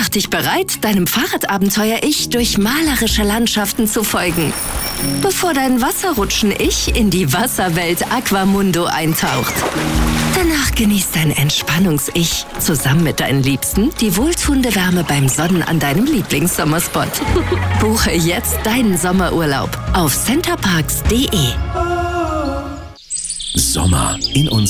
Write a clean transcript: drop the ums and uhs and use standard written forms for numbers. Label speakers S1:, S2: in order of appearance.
S1: Mach dich bereit, deinem Fahrradabenteuer-Ich durch malerische Landschaften zu folgen, bevor dein Wasserrutschen-Ich in die Wasserwelt Aquamundo eintaucht. Danach genießt dein Entspannungs-Ich zusammen mit deinen Liebsten die wohltuende Wärme beim Sonnen an deinem Lieblingssommerspot. Buche jetzt deinen Sommerurlaub auf centerparks.de.
S2: Sommer in uns